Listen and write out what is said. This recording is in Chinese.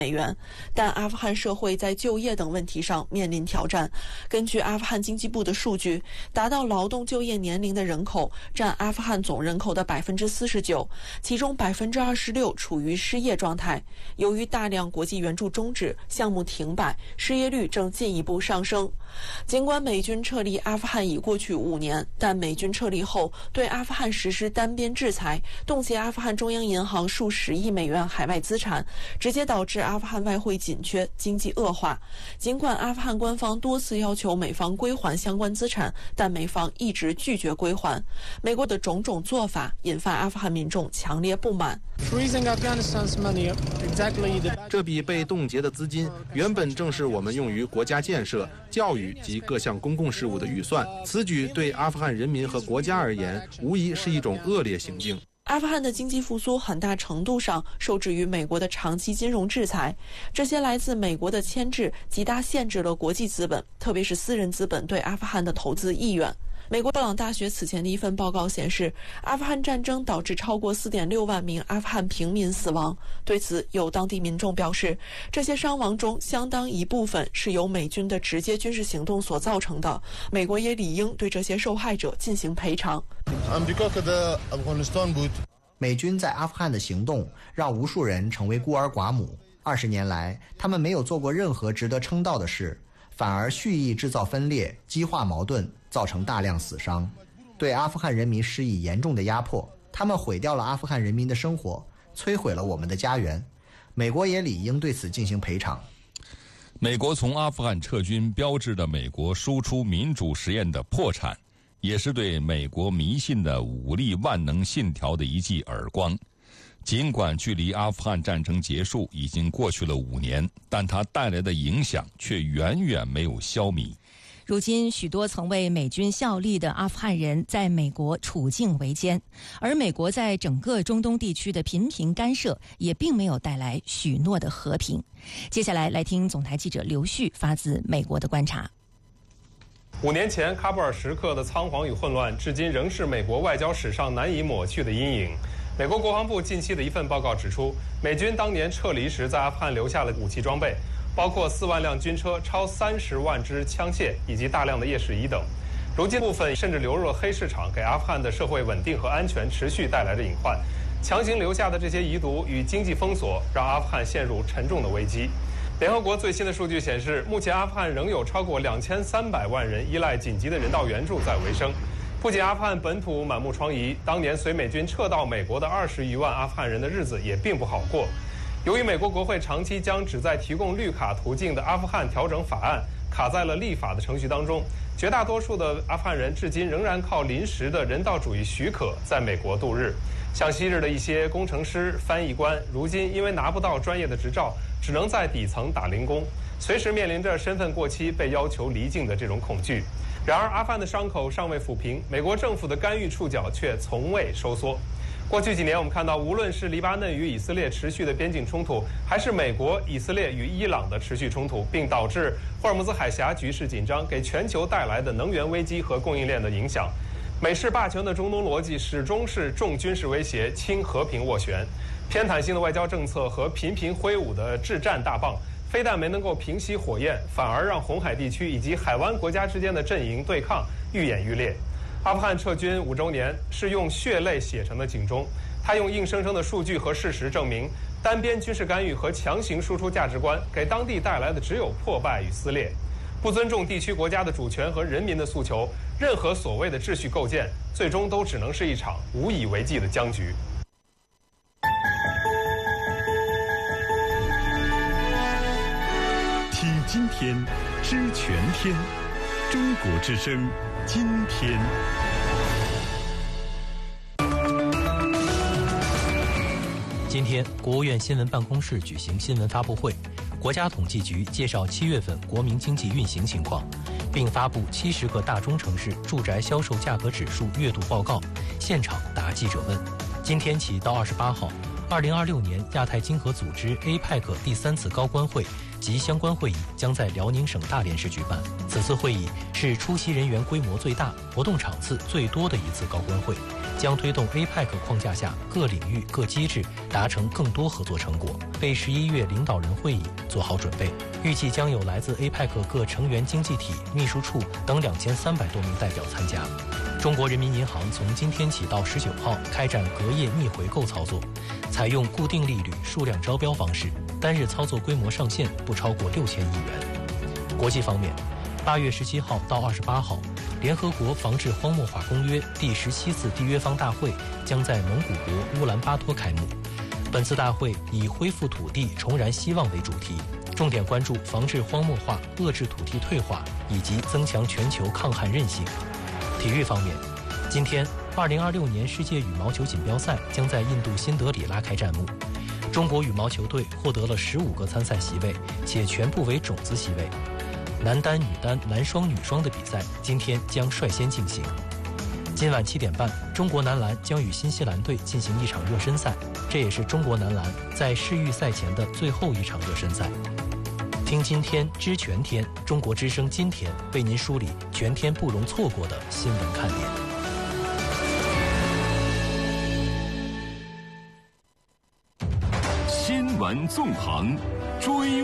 美元，但阿富汗社会在就业等问题上面临挑战。根据阿富汗经济部的数据，达到劳动就业年龄的人口占阿富汗总人口的49%，其中26%处于失业状态。由于大量国际援助终止，项目停摆，失业率正进一步上升。尽管美军撤离阿富汗已过去5年，但美军撤离后对阿富汗实施单边制裁，冻结阿富汗中央银行数十亿美元海外资产，直接导致阿富汗外汇紧缺，经济恶化。尽管阿富汗官方多次要求美方归还相关资产，但美方一直拒绝归还。美国的种种做法引发阿富汗民众强烈不满。 这笔被冻结的资金原本正是我们用于国家建设、教育及各项公共事务的预算，此举对阿富汗人民和国家而言，无疑是一种恶劣行径。 阿富汗的经济复苏很大程度上受制于美国的长期金融制裁，这些来自美国的牵制极大限制了国际资本，特别是私人资本对阿富汗的投资意愿。美国布朗大学此前的一份报告显示，阿富汗战争导致超过4.6万名阿富汗平民死亡。对此，有当地民众表示，这些伤亡中相当一部分是由美军的直接军事行动所造成的，美国也理应对这些受害者进行赔偿。 美军在阿富汗的行动让无数人成为孤儿寡母。20年来，他们没有做过任何值得称道的事，反而蓄意制造分裂，激化矛盾，造成大量死伤，对阿富汗人民施以严重的压迫。他们毁掉了阿富汗人民的生活，摧毁了我们的家园。美国也理应对此进行赔偿。 美国从阿富汗撤军，标志着美国输出民主实验的破产，也是对美国迷信的武力万能信条的一记耳光。尽管距离阿富汗战争结束已经过去了5年，但它带来的影响却远远没有消弭。 如今，许多曾为美军效力的阿富汗人在美国处境维艰，而美国在整个中东地区的频频干涉也并没有带来许诺的和平。接下来听总台记者刘旭发自美国的观察。 5年前喀布尔时刻的仓皇与混乱，至今仍是美国外交史上难以抹去的阴影。美国国防部近期的一份报告指出，美军当年撤离时在阿富汗留下了武器装备，包括4万辆军车、超30万支枪械以及大量的夜视仪等。如今部分甚至流入了黑市场，给阿富汗的社会稳定和安全持续带来着隐患。强行留下的这些遗毒与经济封锁，让阿富汗陷入沉重的危机。联合国最新的数据显示，目前阿富汗仍有超过2300万人依赖紧急的人道援助在维生。不仅阿富汗本土满目疮痍，当年随美军撤到美国的20余万阿富汗人的日子也并不好过。由于美国国会长期将旨在提供绿卡途径的阿富汗调整法案卡在了立法的程序当中，绝大多数的阿富汗人至今仍然靠临时的人道主义许可在美国度日。像昔日的一些工程师、翻译官，如今因为拿不到专业的执照，只能在底层打零工，随时面临着身份过期被要求离境的这种恐惧。然而，阿富汗的伤口尚未抚平，美国政府的干预触角却从未收缩。过去几年，我们看到，无论是黎巴嫩与以色列持续的边境冲突，还是美国、以色列与伊朗的持续冲突，并导致霍尔木兹海峡局势紧张，给全球带来的能源危机和供应链的影响。美式霸权的中东逻辑始终是重军事威胁，轻和平斡旋。偏袒性的外交政策和频频挥舞的制战大棒，非但没能够平息火焰，反而让红海地区以及海湾国家之间的阵营对抗愈演愈烈。阿富汗撤军5周年是用血泪写成的警钟，它用硬生生的数据和事实证明，单边军事干预和强行输出价值观给当地带来的只有破败与撕裂。不尊重地区国家的主权和人民的诉求，任何所谓的秩序构建，最终都只能是一场无以为继的僵局。 听今天，知全天，中国之声，今天。 今天，国务院新闻办公室举行新闻发布会，国家统计局介绍7月份国民经济运行情况，并发布70个大中城市住宅销售价格指数月度报告，现场答记者问。今天起到28号，2026年亚太经合组织 APEC 第3次高官会及相关会议将在辽宁省大连市举办。此次会议是出席人员规模最大、活动场次最多的一次高官会， 将推动 APEC 框架下各领域各机制达成更多合作成果，为11月领导人会议做好准备。预计将有来自 APEC 各成员经济体、秘书处等2300多名代表参加。中国人民银行从今天起到19号开展隔夜逆回购操作，采用固定利率数量招标方式，单日操作规模上限不超过6000亿元。国际方面，8月17号到28号，联合国防治荒漠化公约第17次缔约方大会将在蒙古国乌兰巴托开幕。本次大会以恢复土地、重燃希望为主题，重点关注防治荒漠化、遏制土地退化以及增强全球抗旱韧性。体育方面，今天2026年世界羽毛球锦标赛将在印度新德里拉开战幕。中国羽毛球队获得了15个参赛席位，且全部为种子席位。男单、女单、男双、女双的比赛今天将率先进行。今晚7点半，中国男篮将与新西兰队进行一场热身赛，这也是中国男篮在世预赛前的最后一场热身赛。听今天知全天，中国之声今天为您梳理全天不容错过的新闻看点。 新闻纵横，追